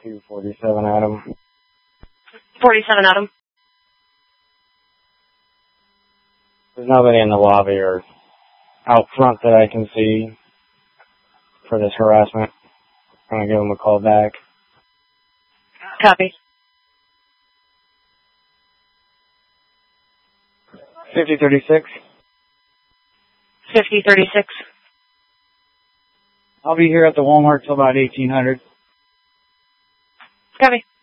247 Adam. 47 Adam. There's nobody in the lobby or out front that I can see for this harassment. I'm going to give them a call back. Copy. 5036. 5036. I'll be here at the Walmart till about 1800. Copy.